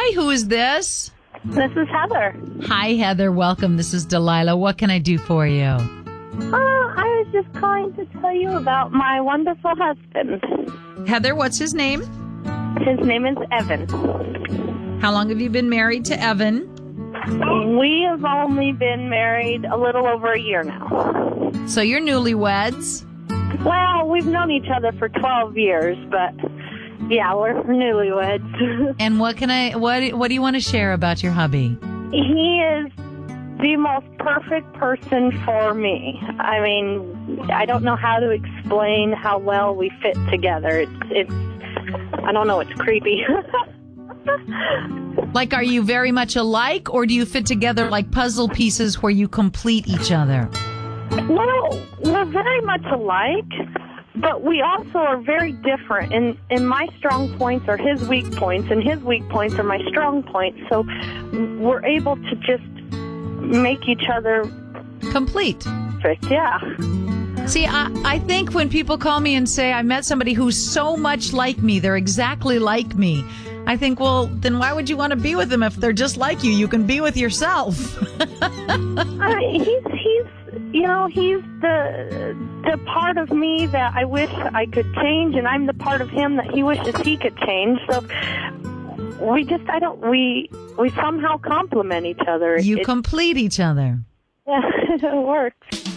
Hi, who is this? This is Heather. Hi, Heather. Welcome. This is Delilah. What can I do for you? I was just calling to tell you about my wonderful husband. Heather, what's his name? His name is Evan. How long have you been married to Evan? We have only been married a little over a year now. So you're newlyweds? Well, we've known each other for 12 years, but yeah, we're newlyweds. And what do you want to share about your hubby? He is the most perfect person for me. I mean, I don't know how to explain how well we fit together. It's I don't know, it's creepy. Like, are you very much alike, or do you fit together like puzzle pieces where you complete each other? Well, we're very much alike, but we also are very different. And my strong points are his weak points, and his weak points are my strong points. So we're able to just make each other complete. Perfect, yeah. See, I think when people call me and say, I met somebody who's so much like me, they're exactly like me, I think, well, then why would you want to be with them if they're just like you? You can be with yourself. I mean, he's the part of me that I wish I could change, and I'm the part of him that he wishes he could change. So we somehow complement each other. You complete each other. Yeah, it works.